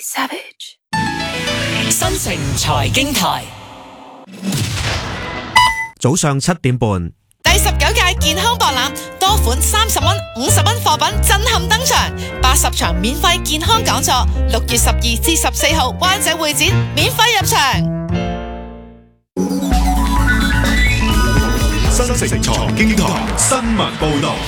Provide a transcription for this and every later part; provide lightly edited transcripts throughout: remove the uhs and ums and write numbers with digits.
Savage。 新城財經台， 早上7點半。 第19屆健康博覽，多款30蚊、50蚊貨品震撼登場，80場免費健康講座，6月12至14號灣仔會展免費入場。 新城財經台新聞報道。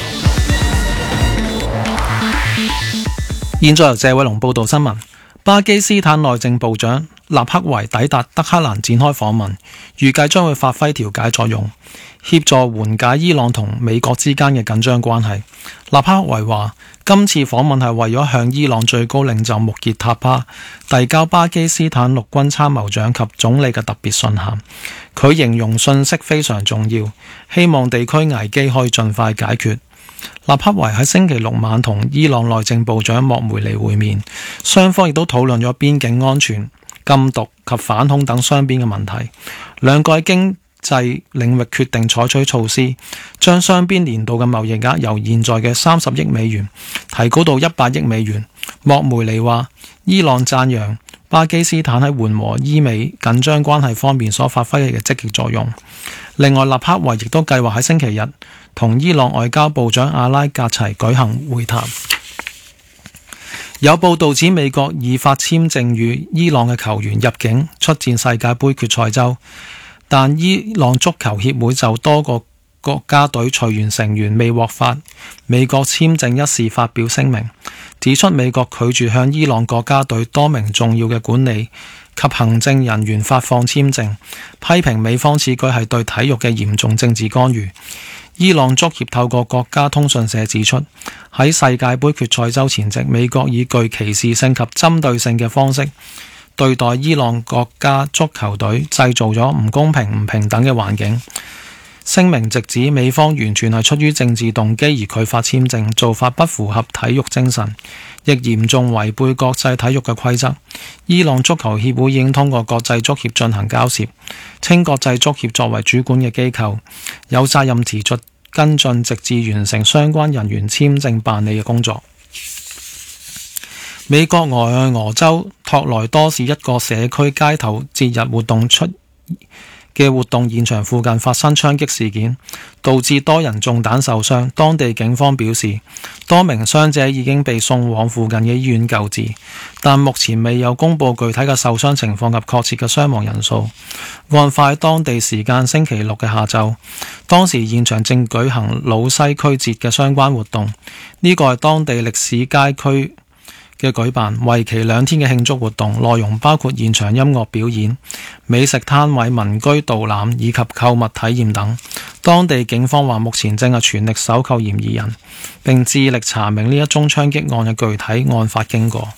現在由謝偉龍報道新聞。巴基斯坦內政部長納克維抵達德黑蘭展開訪問，預計將會發揮調解作用，協助緩解伊朗同美國之間嘅緊張關係。納克維話，今次訪問係為咗向伊朗最高領袖穆傑塔巴遞交巴基斯坦陸軍參謀長及總理嘅特別信函。佢形容信息非常重要，希望地區危機可以盡快解決。納克維喺星期六晚同伊朗內政部長莫梅尼會面，雙方亦都討論咗邊境安全、禁毒及反恐等雙邊嘅問題。兩個喺經濟領域決定採取措施，將雙邊年度嘅貿易額由現在嘅30億美元提高到100億美元。莫梅尼話，伊朗讚揚巴基斯坦喺緩和伊美緊張關係方面所發揮嘅積極作用。另外，納克維亦都計劃喺星期日同伊朗外交部長阿拉格齊舉行會談。有報道指美國已發簽證予伊朗嘅球員入境出戰世界盃決賽周，但伊朗足球協會就多個國家隊隨員成員未獲發美國簽證一事發表聲明，指出美國拒絕向伊朗國家隊多名重要嘅管理及行政人員發放簽證，批評美方此舉係對體育嘅嚴重政治干預。伊朗足協透過國家通訊社指出，喺世界盃決賽周前夕，美國以具歧視性及針對性嘅方式對待伊朗國家足球隊，製造咗唔公平、唔平等嘅環境。聲明直指美方完全係出於政治動機而拒發簽證，做法不符合體育精神，亦嚴重違背國際體育嘅規則。伊朗足球協會已經通過國際足協進行交涉，稱國際足協作為主管嘅機構，有責任持續跟進，直至完成相關人員簽證辦理嘅工作。美國俄州托萊多市一個社區街頭節日活動現場附近發生槍擊事件，導致多人中彈受傷。當地警方表示，多名傷者已經被送往附近嘅醫院救治，但目前未有公布具體嘅受傷情況及確切嘅傷亡人數。案發喺當地時間星期六嘅下晝，當時現場正舉行老西區節嘅相關活動，呢個係當地歷史街區嘅舉辦，為期2天嘅慶祝活動，內容包括現場音樂表演、美食攤位、民居導覽以及購物體驗等。當地警方話，目前正係全力搜購嫌疑人，並致力查明呢一宗槍擊案嘅具體案發經過。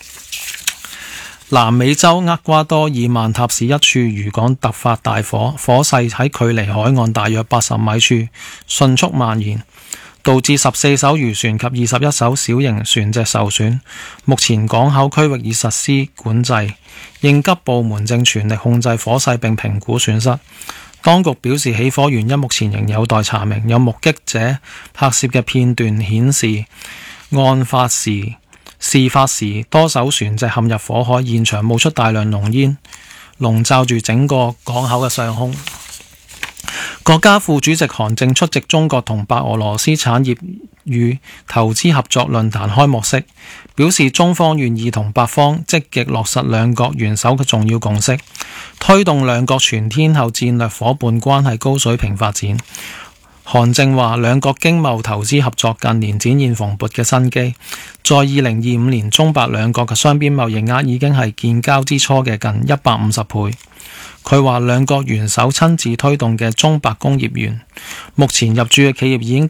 南美洲厄瓜多爾曼塔市一處漁港突發大火，火勢喺距離海岸大約80米處迅速蔓延，導致14艘漁船及21艘小型船隻受損。目前港口區域已實施管制，應急部門正全力控制火勢並評估損失。當局表示，起火原因目前仍有待查明。有目擊者拍攝嘅片段顯示，事發時多艘船隻陷入火海，現場冒出大量濃煙，籠罩住整個港口嘅上空。國家副主席韓正出席中國同白俄羅斯產業與投資合作論壇開幕式，表示中方願意同白方積極落實兩國元首嘅重要共識，推動兩國全天候戰略夥伴關係高水平發展。韓正話，兩國經貿投資合作近年展現蓬勃嘅生機，在2025年中白兩國嘅雙邊貿易額已經係建交之初嘅近150倍。佢話兩國元首親自推動嘅中白工業園，目前入駐嘅企業已經